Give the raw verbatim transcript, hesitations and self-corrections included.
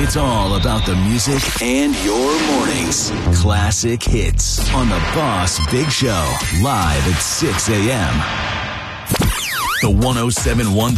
It's all about the music and your mornings. Classic hits on the Boss Big Show, live at six a.m. The one oh seven point one